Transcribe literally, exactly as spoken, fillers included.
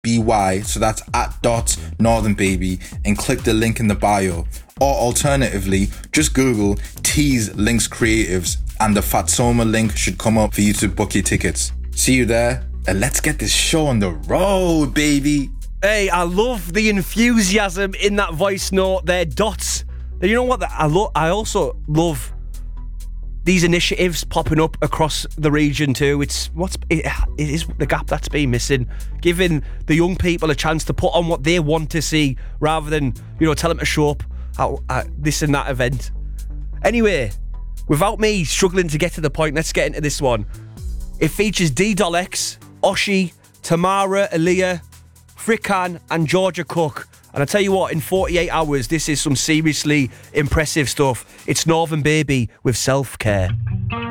B Y, so that's at dot Northern Baby, and click the link in the bio. Or alternatively, just Google Tease Links Creatives and the Fatsoma link should come up for you to book your tickets. See you there, and let's get this show on the road, baby. Hey, I love the enthusiasm in that voice note there, Dots. You know what? I, lo- I also love these initiatives popping up across the region too. It's what's it, it is the gap that's been missing, giving the young people a chance to put on what they want to see rather than, you know, tell them to show up at, at this and that event. Anyway, without me struggling to get to the point, let's get into this one. It features D-Doll-X, Oshi, Tamara, Aaliyah, Frickan and Georgia Cook. And I tell you what, in forty-eight hours, this is some seriously impressive stuff. It's Northern Baby with Self-Care.